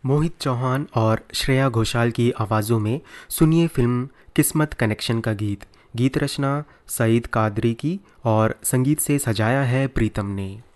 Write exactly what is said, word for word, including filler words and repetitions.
मोहित चौहान और श्रेया घोषाल की आवाज़ों में सुनिए फिल्म किस्मत कनेक्शन का गीत। गीत रचना सईद कादरी की और संगीत से सजाया है प्रीतम ने।